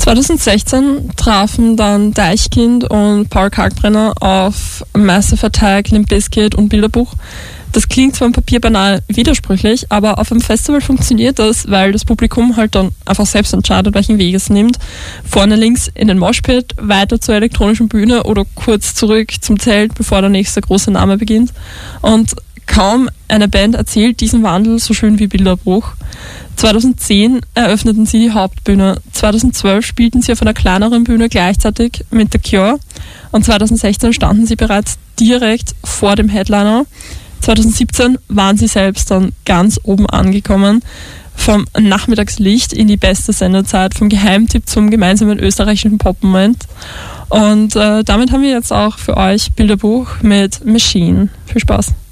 2016 trafen dann Deichkind und Paul Kalkbrenner auf Massive Attack, Limp Bizkit und Bilderbuch. Das klingt zwar am Papier beinahe widersprüchlich, aber auf einem Festival funktioniert das, weil das Publikum halt dann einfach selbst entscheidet, welchen Weg es nimmt. Vorne links in den Moshpit, weiter zur elektronischen Bühne oder kurz zurück zum Zelt, bevor der nächste große Name beginnt. Und kaum eine Band erzählt diesen Wandel so schön wie Bilderbruch. 2010 eröffneten sie die Hauptbühne. 2012 spielten sie auf einer kleineren Bühne gleichzeitig mit The Cure. Und 2016 standen sie bereits direkt vor dem Headliner. 2017 waren sie selbst dann ganz oben angekommen. Vom Nachmittagslicht in die beste Sendezeit, vom Geheimtipp zum gemeinsamen österreichischen Pop-Moment. Und damit haben wir jetzt auch für euch Bilderbuch mit Machine. Viel Spaß.